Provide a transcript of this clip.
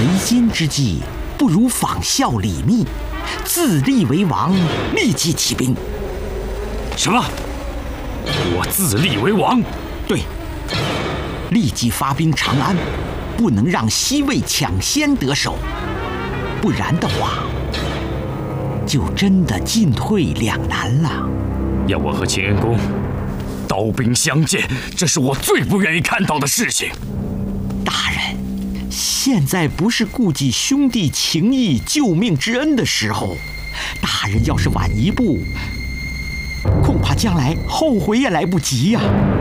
为今之计，不如仿效李密，自立为王，立即起兵。 什么？我自立为王？ 对，立即发兵长安，不能让西魏抢先得手，不然的话，就真的进退两难了。 要我和秦恩公刀兵相见，这是我最不愿意看到的事情。 大人，现在不是顾及兄弟情义、救命之恩的时候。大人要是晚一步，恐怕将来后悔也来不及呀。